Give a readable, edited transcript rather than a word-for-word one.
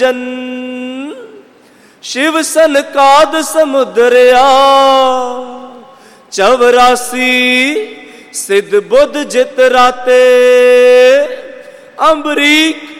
जन शिव सनकाद समुद्रया 84 सिद्ध बुद्ध जित राते अम्बरीक